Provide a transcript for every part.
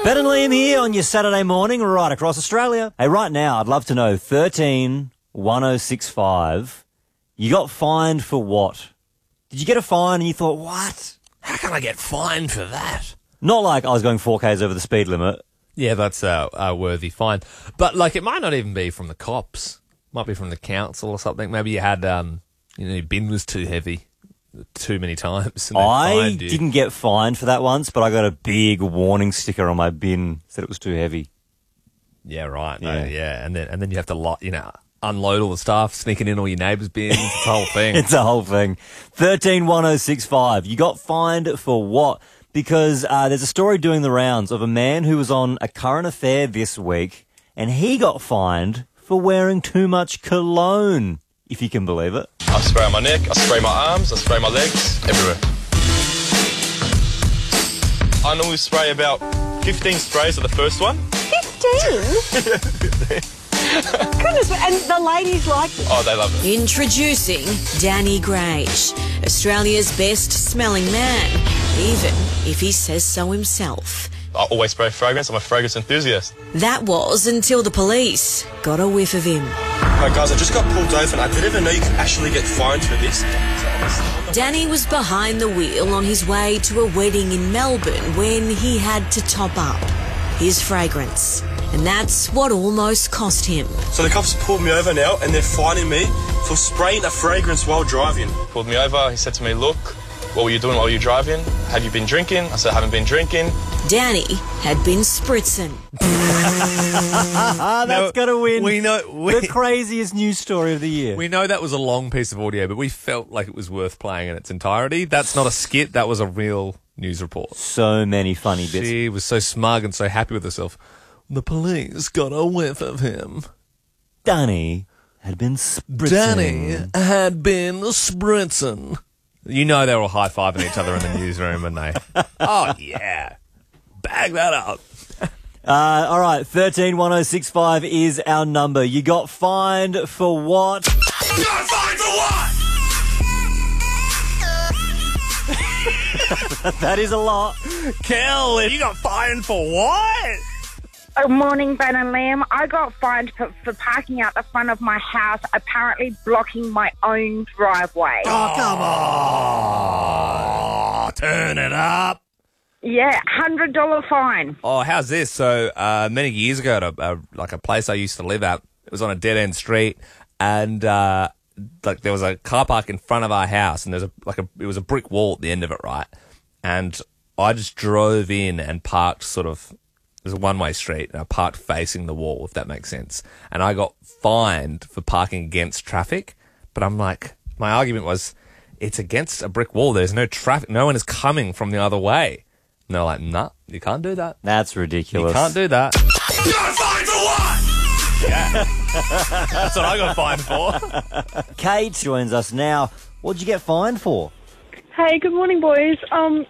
Ben and Liam here on your Saturday morning right across Australia. Hey, right now, I'd love to know, 131065, you got fined for what? Did you get a fine and you thought, what? How can I get fined for that? Not like I was going 4Ks over the speed limit. Yeah, that's a worthy fine. But, like, it might not even be from the cops. Might be from the council or something. Maybe you had, your bin was too heavy too many times. And I didn't get fined for that once, but I got a big warning sticker on my bin, said it was too heavy. Yeah, right. Yeah. Yeah. And then you have to, unload all the stuff, sneaking in all your neighbours' bins. It's the whole thing. It's a whole thing. 131065. You got fined for what? Because there's a story doing the rounds of a man who was on A Current Affair this week, and he got fined for wearing too much cologne, if you can believe it. I spray on my neck, I spray my arms, I spray my legs, everywhere. I normally spray about 15 sprays of the first one. 15? Goodness, and the ladies like it. Oh, they love it. Introducing Danny Grage, Australia's best smelling man, even if he says so himself. I always spray fragrance, I'm a fragrance enthusiast. That was until the police got a whiff of him. Hi guys, I just got pulled over and I didn't even know you could actually get fined for this. Danny was behind the wheel on his way to a wedding in Melbourne when he had to top up his fragrance. And that's what almost cost him. So the cops pulled me over now and they're fining me for spraying a fragrance while driving. Pulled me over, he said to me, look, what were you doing while you were driving? Have you been drinking? I said, I haven't been drinking. Danny had been spritzing. That's got to win We know the craziest news story of the year. we know that was a long piece of audio, but we felt like it was worth playing in its entirety. That's not a skit. That was a real news report. So many funny bits. She was so smug and so happy with herself. The police got a whiff of him. Danny had been spritzing. Danny had been spritzing. You know they were all high-fiving each other in the newsroom, and they... Oh, yeah. Bag that up. All right, 131065 is our number. You got fined for what? You got fined for what? That is a lot. Kel, you got fined for what? Good morning, Ben and Liam. I got fined for parking out the front of my house, apparently blocking my own driveway. Oh, come on. Turn it up. Yeah, $100 fine. Oh, how's this? So, many years ago at a place I used to live at, it was on a dead-end street, and there was a car park in front of our house, and it was a brick wall at the end of it, right? And I just drove in and parked sort of... It was a one-way street, and I parked facing the wall, if that makes sense. And I got fined for parking against traffic, but I'm like, my argument was, it's against a brick wall. There's no traffic. No one is coming from the other way. And they're like, nah, you can't do that. That's ridiculous. You can't do that. You got fined for what? Yeah. That's what I got fined for. Kate joins us now. What'd you get fined for? Hey, good morning, boys. I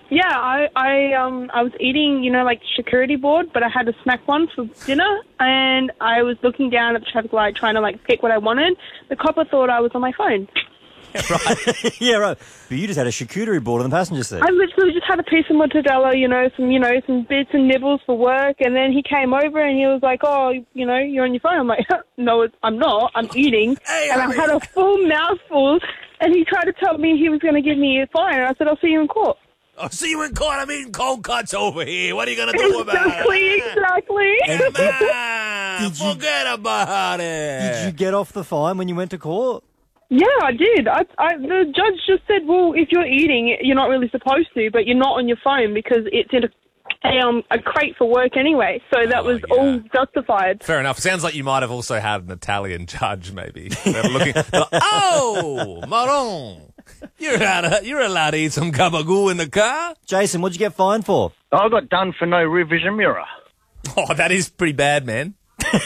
was eating, like charcuterie board, but I had a snack one for dinner, and I was looking down at the traffic light trying to pick what I wanted. The copper thought I was on my phone. Right. Yeah, right. But you just had a charcuterie board on the passenger seat. I literally just had a piece of mortadella, some bits and nibbles for work, and then he came over and he was like, "Oh, you're on your phone." I'm like, "No, I'm not. I'm eating." And I had a full mouthful, and he tried to tell me he was going to give me a fine, and I said, "I'll see you in court." I'll see you in court. I'm eating cold cuts over here. What are you going to do about Exactly. it? Man, forget about it. Did you get off the fine when you went to court? Yeah, I did. The judge just said, well, if you're eating, you're not really supposed to, but you're not on your phone because it's in a crate for work anyway. So that was all justified. Fair enough. Sounds like you might have also had an Italian judge, maybe. They're like, oh, Maron, you're allowed to eat some gabagool in the car? Jason, what'd you get fined for? I got done for no rear vision mirror. Oh, that is pretty bad, man.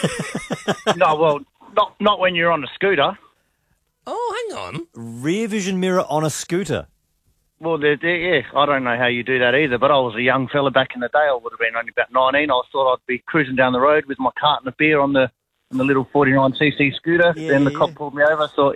No, well, not when you're on a scooter. Oh, hang on. Rear vision mirror on a scooter. Well, yeah, I don't know how you do that either, but I was a young fella back in the day. I would have been only about 19. I thought I'd be cruising down the road with my carton of beer on the little 49cc scooter. Yeah, then the cop pulled me over, thought,